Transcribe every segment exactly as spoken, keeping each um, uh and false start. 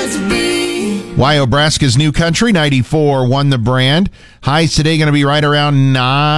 must be. Wyobraska's New Country, ninety-four won the brand. Highs today going to be right around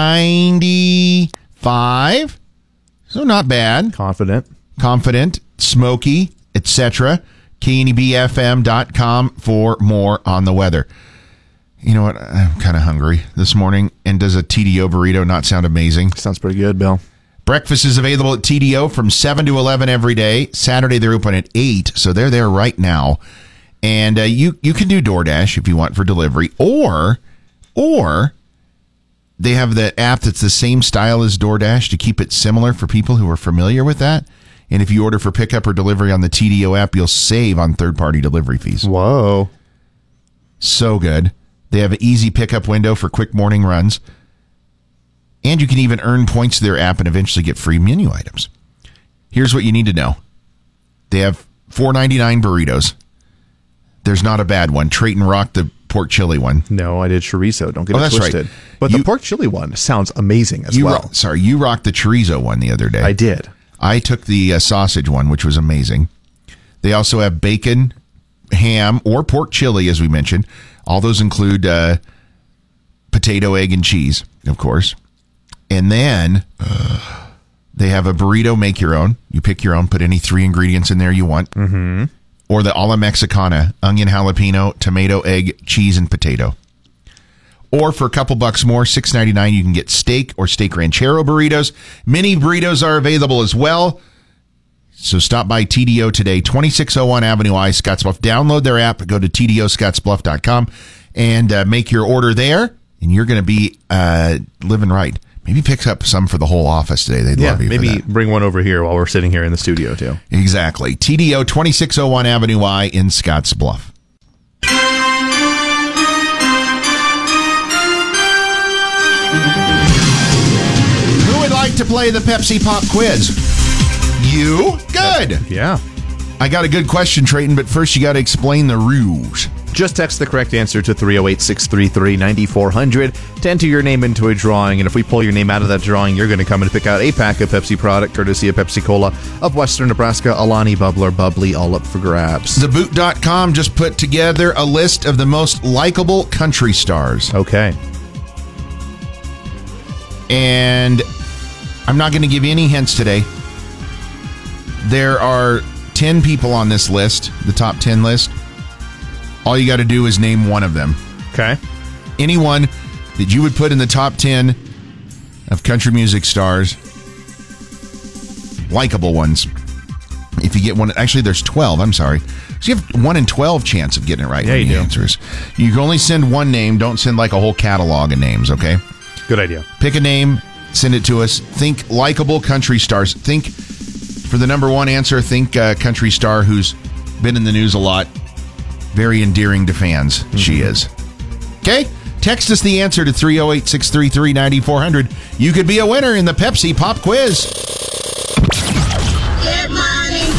ninety-five. So not bad. Confident. Confident, smoky, et cetera. K N E B F M dot com for more on the weather. You know what? I'm kind of hungry this morning. And does a T D O burrito not sound amazing? Sounds pretty good, Bill. Breakfast is available at T D O from seven to eleven every day. Saturday, they're open at eight, so they're there right now. And uh, you, you can do DoorDash if you want for delivery. Or, or they have the app that's the same style as DoorDash to keep it similar for people who are familiar with that. And if you order for pickup or delivery on the T D O app, you'll save on third-party delivery fees. Whoa. So good. They have an easy pickup window for quick morning runs. And you can even earn points to their app and eventually get free menu items. Here's what you need to know. They have four ninety-nine burritos. There's not a bad one. Trayton rocked the pork chili one. No, I did chorizo. Don't get Oh, it that's twisted. right. But You- the pork chili one sounds amazing as You well. ro- sorry, you rocked the chorizo one the other day. I did. I took the uh, sausage one, which was amazing. They also have bacon, ham, or pork chili, as we mentioned. All those include uh, potato, egg, and cheese, of course. And then uh, they have a burrito make your own. You pick your own, put any three ingredients in there you want. Mm-hmm. Or the a la Mexicana, onion, jalapeno, tomato, egg, cheese, and potato. Or for a couple bucks more, six ninety-nine, you can get steak or steak ranchero burritos. Mini burritos are available as well. So stop by T D O today, twenty-six oh one Avenue I, Scottsbluff. Download their app, go to T D O scottsbluff dot com, and uh, make your order there, and you're going to be uh, living right. Maybe pick up some for the whole office today. They'd Yeah, love you maybe for that. bring one over here while we're sitting here in the studio, too. Exactly. T D O, twenty-six oh one Avenue I in Scottsbluff. Who would like to play the Pepsi Pop quiz? You? Good. Yeah. I got a good question, Trayton, but first you got to explain the rules. Just text the correct answer to three oh eight, six three three, nine four hundred to enter your name into a drawing, and if we pull your name out of that drawing, you're going to come and pick out a pack of Pepsi product, courtesy of Pepsi Cola of Western Nebraska, Alani Bubbler, Bubbly, all up for grabs. The boot dot com just put together a list of the most likable country stars. Okay. And I'm not going to give you any hints today. There are ten people on this list, the top ten list. All you got to do is name one of them. Okay. Anyone that you would put in the top ten of country music stars, likable ones. If you get one, actually there's twelve, I'm sorry. So you have one in twelve chance of getting it right. Yeah, when you do. answers. You can only send one name. Don't send like a whole catalog of names, okay? Good idea. Pick a name, send it to us. Think likable country stars. Think, for the number one answer, think uh, country star who's been in the news a lot. Very endearing to fans, mm-hmm. She is. Okay? Text us the answer to three oh eight, six three three, nine four hundred. You could be a winner in the Pepsi Pop Quiz. Good morning.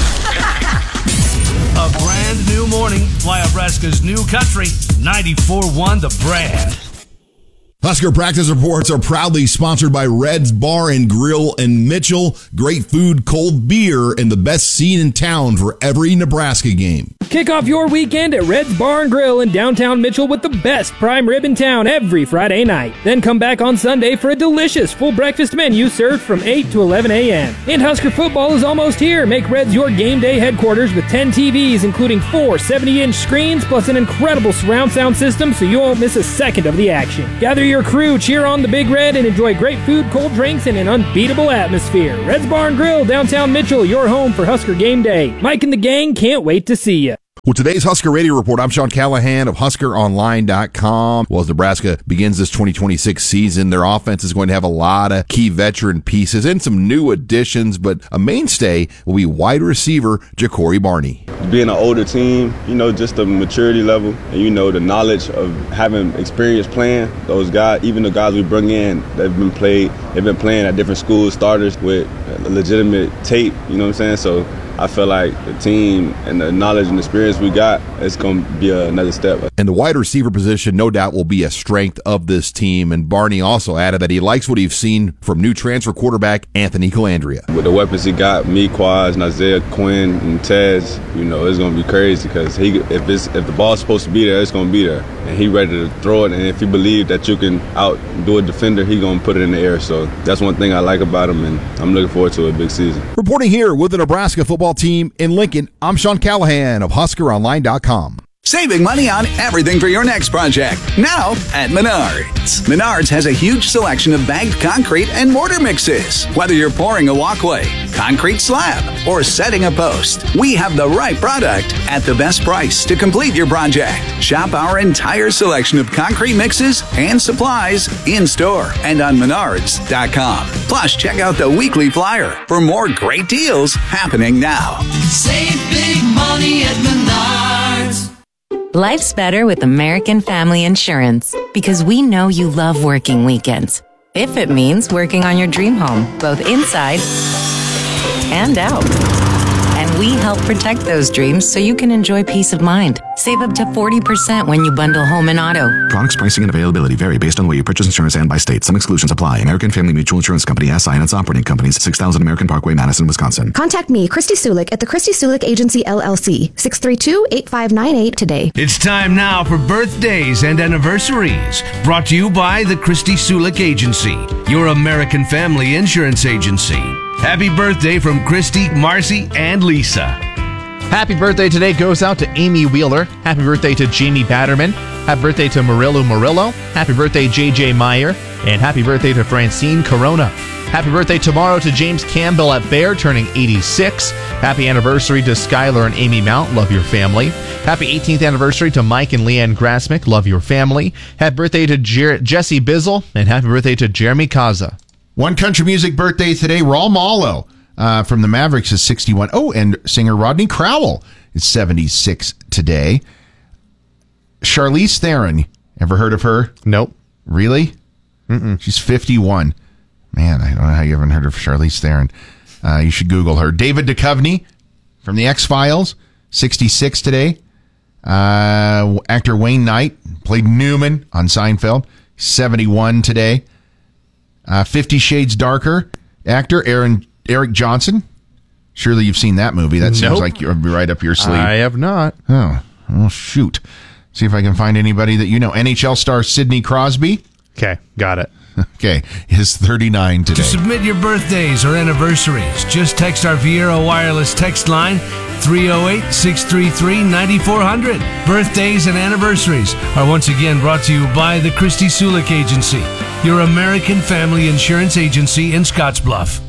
A brand new morning. Wyobraska's New Country, ninety-four one The Brand. Husker Practice Reports are proudly sponsored by Red's Bar and Grill in Mitchell. Great food, cold beer, and the best seat in town for every Nebraska game. Kick off your weekend at Red's Bar and Grill in downtown Mitchell with the best prime rib in town every Friday night. Then come back on Sunday for a delicious full breakfast menu served from eight to eleven a.m. And Husker football is almost here. Make Red's your game day headquarters with ten T Vs, including four seventy-inch screens, plus an incredible surround sound system so you won't miss a second of the action. Gather your crew, cheer on the Big Red, and enjoy great food, cold drinks, and an unbeatable atmosphere. Red's Bar and Grill, downtown Mitchell, your home for Husker game day. Mike and the gang can't wait to see you. Well, today's Husker Radio Report, I'm Sean Callahan of Husker Online dot com. Well, as Nebraska begins this twenty twenty-six season, their offense is going to have a lot of key veteran pieces and some new additions, but a mainstay will be wide receiver Ja'Cory Barney. Being an older team, you know, just the maturity level and, you know, the knowledge of having experience playing. Those guys, even the guys we bring in, they've been played, they've been playing at different schools, starters with legitimate tape, you know what I'm saying? So I feel like the team and the knowledge and experience we got, it's going to be another step. And the wide receiver position, no doubt, will be a strength of this team. And Barney also added that he likes what he's seen from new transfer quarterback Anthony Calandria. With the weapons he got, me, Quaz, Isaiah Quinn, and Tez, you know, it's going to be crazy because he, if it's if the ball's supposed to be there, it's going to be there. And he ready to throw it. And if he believes that you can outdo a defender, he going to put it in the air. So that's one thing I like about him, and I'm looking forward to a big season. Reporting here with the Nebraska football team in Lincoln, I'm Sean Callahan of Husker Online dot com. Saving money on everything for your next project. Now at Menards. Menards has a huge selection of bagged concrete and mortar mixes. Whether you're pouring a walkway, concrete slab, or setting a post, we have the right product at the best price to complete your project. Shop our entire selection of concrete mixes and supplies in store and on Menards dot com. Plus, check out the weekly flyer for more great deals happening now. Save big money at Menards. Life's better with American Family Insurance because we know you love working weekends. If it means working on your dream home, both inside and out. And we help protect those dreams so you can enjoy peace of mind. Save up to forty percent when you bundle home and auto. Products, pricing, and availability vary based on the way you purchase insurance and by state. Some exclusions apply. American Family Mutual Insurance Company, S I and its operating companies, six thousand American Parkway, Madison, Wisconsin. Contact me, Christy Sulik, at the Christy Sulik Agency, L L C, six three two, eight five nine eight today. It's time now for birthdays and anniversaries. Brought to you by the Christy Sulik Agency, your American Family Insurance Agency. Happy birthday from Christy, Marcy, and Lisa. Happy birthday today goes out to Amy Wheeler. Happy birthday to Jamie Batterman. Happy birthday to Murillo Murillo. Happy birthday, J J Meyer. And happy birthday to Francine Corona. Happy birthday tomorrow to James Campbell at Bear, turning eighty-six. Happy anniversary to Skylar and Amy Mount. Love your family. Happy eighteenth anniversary to Mike and Leanne Grasmick. Love your family. Happy birthday to Jer- Jesse Bizzle. And happy birthday to Jeremy Kaza. One country music birthday today. Raul Malo uh, from the Mavericks is sixty-one. Oh, and singer Rodney Crowell is seventy-six today. Charlize Theron. Ever heard of her? Nope. Really? Mm-mm. She's fifty-one. Man, I don't know how you haven't heard of Charlize Theron. Uh, you should Google her. David Duchovny from the X-Files, sixty-six today. Uh, actor Wayne Knight played Newman on Seinfeld, seventy-one today. Uh, Fifty Shades Darker actor Aaron Eric Johnson. Surely you've seen that movie. That seems Nope. like you're right up your sleeve. I have not. Oh, well, shoot. See if I can find anybody that you know. N H L star Sidney Crosby. Okay, got it. Okay, is thirty-nine today. To submit your birthdays or anniversaries, just text our Viera wireless text line three oh eight, six three three, nine four hundred. Birthdays and anniversaries are once again brought to you by the Christy Sulik Agency, your American Family Insurance Agency in Scottsbluff.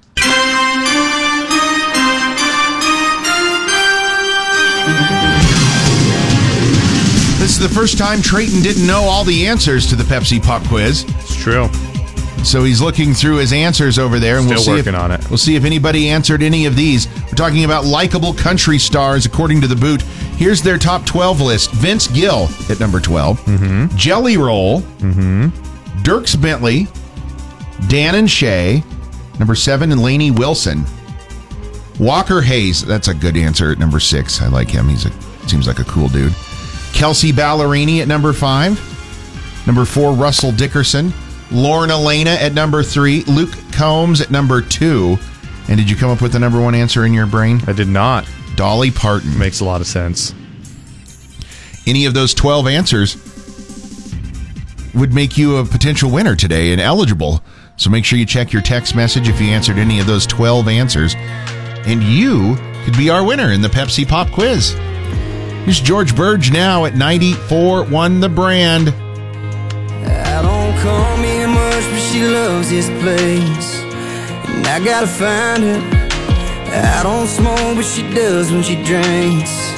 This is the first time Trayton didn't know all the answers to the Pepsi Pop Quiz. It's true. So he's looking through his answers over there, and Still we'll see working if, on it. We'll see if anybody answered any of these. We're talking about likable country stars according to The Boot. Here's their top twelve list. Vince Gill at number twelve. Mm-hmm. Jelly Roll. Mm-hmm. Dierks Bentley. Dan and Shay. Number seven, and Lainey Wilson. Walker Hayes. That's a good answer at number six. I like him. He's a seems like a cool dude. Kelsey Ballerini at number five. Number four, Russell Dickerson. Lauren Elena at number three. Luke Combs at number two. And did you come up with the number one answer in your brain? I did not. Dolly Parton. Makes a lot of sense. Any of those twelve answers would make you a potential winner today and eligible. So make sure you check your text message if you answered any of those twelve answers. And you could be our winner in the Pepsi Pop Quiz. Here's George Burge now at ninety-four one The Brand. I don't call me much, but she loves this place, and I gotta find her. I don't smoke, but she does when she drinks.